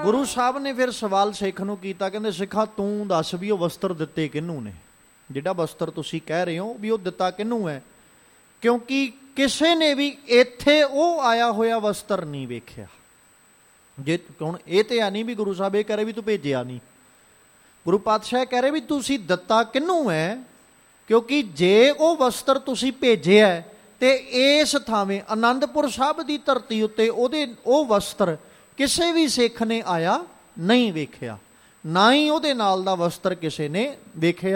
ਗੁਰੂ ਸਾਹਿਬ ਨੇ ਫਿਰ ਸਵਾਲ ਸਿੱਖ ਨੂੰ ਕੀਤਾ, ਕਹਿੰਦੇ ਸਿੱਖਾ ਤੂੰ ਦੱਸ ਵੀ ਉਹ ਵਸਤਰ ਦਿੱਤੇ ਕਿਹਨੂੰ ਨੇ, ਜਿਹੜਾ ਵਸਤਰ ਤੁਸੀਂ ਕਹਿ ਰਹੇ ਹੋ ਵੀ ਉਹ ਦਿੱਤਾ ਕਿਹਨੂੰ ਹੈ, ਕਿਉਂਕਿ ਕਿਸੇ ਨੇ ਵੀ ਇੱਥੇ ਉਹ ਆਇਆ ਹੋਇਆ ਵਸਤਰ ਨਹੀਂ ਵੇਖਿਆ। ਜੇ ਹੁਣ ਇਹ ਤੇ ਆ ਨਹੀਂ ਵੀ ਗੁਰੂ ਸਾਹਿਬ ਇਹ ਕਹਿ ਰਹੇ ਵੀ ਤੂੰ ਭੇਜਿਆ ਨਹੀਂ, ਗੁਰੂ ਪਾਤਸ਼ਾਹ ਕਹਿ ਰਹੇ ਵੀ ਤੁਸੀਂ ਦਿੱਤਾ ਕਿਹਨੂੰ ਹੈ, ਕਿਉਂਕਿ ਜੇ ਉਹ ਵਸਤਰ ਤੁਸੀਂ ਭੇਜਿਆ ਤੇ ਇਸ ਥਾਵੇਂ ਆਨੰਦਪੁਰ ਸਾਹਿਬ ਦੀ ਧਰਤੀ ਉੱਤੇ ਉਹ ਵਸਤਰ ਕਿਸੇ ਵੀ ਸਿੱਖ ਨੇ ਆਇਆ ਨਹੀਂ ਵੇਖਿਆ, ਨਾ ਹੀ ਉਹਦੇ ਨਾਲ ਦਾ ਵਸਤਰ ਕਿਸੇ ਨੇ ਵੇਖਿਆ।